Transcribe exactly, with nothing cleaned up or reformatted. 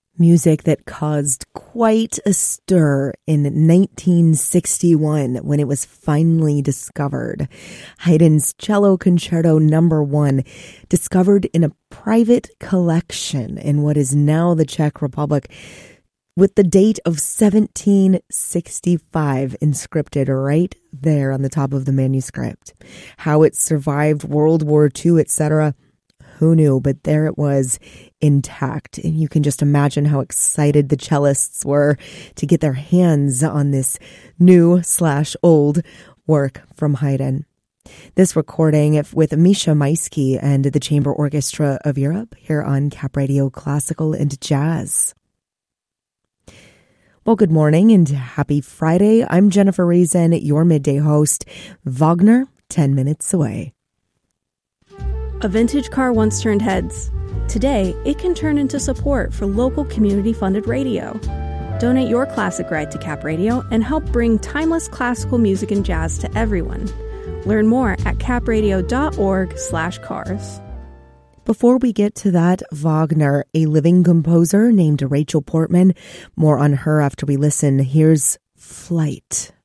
Music that caused quite a stir in nineteen sixty-one when it was finally discovered. Haydn's Cello Concerto Number One, discovered in a private collection in what is now the Czech Republic, with the date of seventeen sixty-five inscripted right there on the top of the manuscript. How it survived World War Two, et cetera, who knew? But there it was, intact. And you can just imagine how excited the cellists were to get their hands on this new slash old work from Haydn. This recording with Misha Maisky and the Chamber Orchestra of Europe here on Cap Radio Classical and Jazz. Well, good morning and happy Friday. I'm Jennifer Reason, your midday host. Wagner, ten minutes away. A vintage car once turned heads. Today, it can turn into support for local community-funded radio. Donate your classic ride to Cap Radio and help bring timeless classical music and jazz to everyone. Learn more at capradio.org slash cars. Before we get to that, Wagner, a living composer named Rachel Portman. More on her after we listen. Here's Flight.